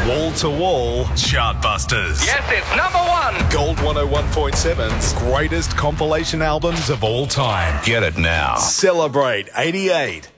Wall-to-wall Chartbusters. Yes, it's number one. Gold 101.7's greatest compilation albums of all time. Get it now. Celebrate 88.